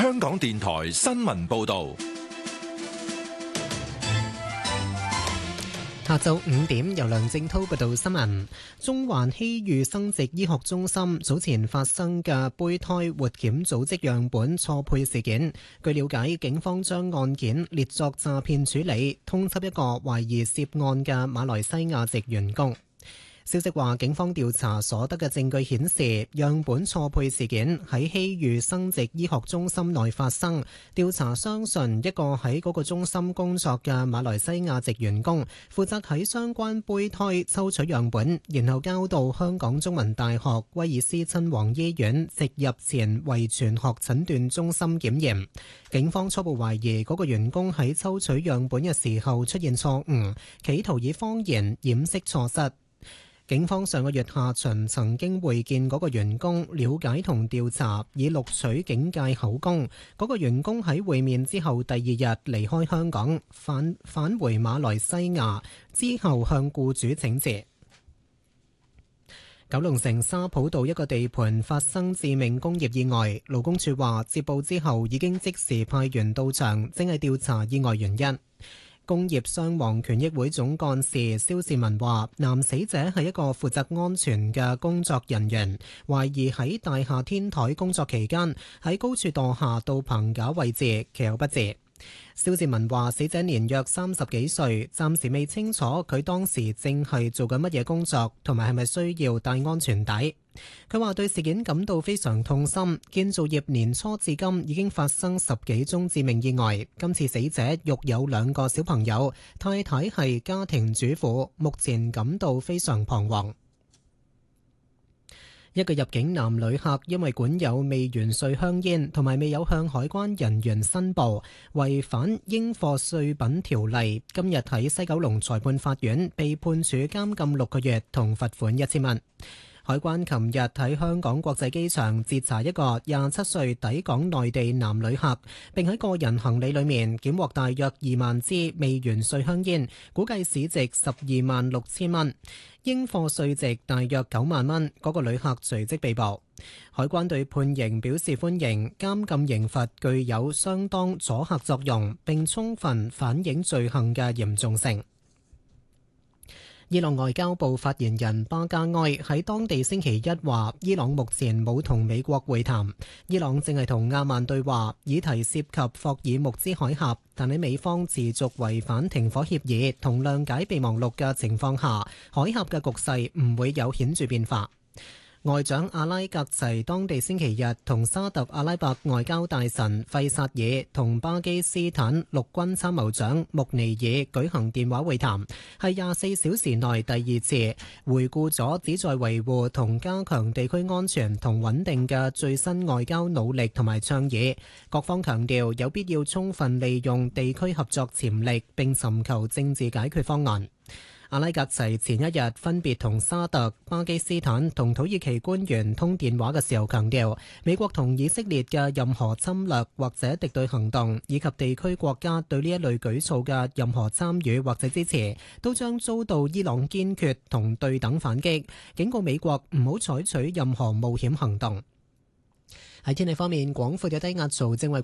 香港電台新聞報道。 下晝5點，由梁正濤報道新聞。中環希裕生殖醫學中心早前發生嘅胚胎活檢組織樣本錯配事件，據了解，警方將案件列作詐騙處理，通緝一個懷疑涉案嘅馬來西亞籍員工。消息話，警方調查所得嘅證據顯示，樣本錯配事件喺希裕生殖醫學中心內發生。調查相信一個喺嗰個中心工作嘅馬來西亞籍員工，負責喺相關胚胎抽取樣本，然後交到香港中文大學威爾斯親王醫院植入前遺傳學診斷中心檢驗。警方初步懷疑嗰個員工喺抽取樣本嘅時候出現錯誤，企圖以謊言掩飾錯失。警方上個月下旬曾經會見嗰個員工，了解同調查，以錄取警戒口供。嗰個員工喺會面之後第二日離開香港，返回馬來西亞，之後向僱主請辭。九龍城沙浦道一個地盤發生致命工業意外，勞工處話接報之後已經即時派員到場，正係調查意外原因。工業傷亡權益會總幹事蕭志文話，男死者係一個負責安全嘅工作人員，懷疑喺大廈天台工作期間喺高處墮下到棚架位置，其後不治。蕭志文話，死者年約30幾歲，暫時未清楚佢當時正係做緊乜嘢工作，同埋係咪需要戴安全帶。佢話對事件感到非常痛心，建造業年初至今已經發生10幾宗致命意外，今次死者育有2個小朋友，太太係家庭主婦，目前感到非常彷徨。一個入境男旅客因為管有未完稅香煙同埋未有向海關人員申報，違反應課稅品條例，今日喺西九龍裁判法院被判處監禁6個月同罰款1000蚊。海關琴日喺香港國際機場截查一個27歲抵港內地男旅客，並喺個人行李裏面檢獲大約2萬支未完稅香煙，估計市值12萬6千蚊，應課稅值大約9萬蚊。嗰個旅客隨即被捕。海關對判刑表示歡迎，監禁刑罰具有相當阻嚇作用，並充分反映罪行嘅嚴重性。伊朗外交部發言人巴加埃喺當地星期一話，伊朗目前冇同美國會談，伊朗正係同阿曼對話，議題涉及霍爾木茲海峽，但喺美方持續違反停火協議同諒解備忘錄嘅情況下，海峽嘅局勢唔會有顯著變化。外長阿拉格齊當地星期日同沙特阿拉伯外交大臣費薩爾同巴基斯坦陸軍參謀長穆尼爾舉行電話會談，係24小時內第2次，回顧咗旨在維護同加強地區安全同穩定嘅最新外交努力同埋倡議。各方強調有必要充分利用地區合作潛力，並尋求政治解決方案。阿拉格齊前一日分別同沙特、巴基斯坦同土耳其官員通電話嘅時候強調，美國同以色列嘅任何侵略或者敵對行動，以及地區國家對呢一類舉措嘅任何參與或者支持，都將遭到伊朗堅決同對等反擊，警告美國唔好採取任何冒險行動。喺天氣方面，廣闊嘅低壓槽正為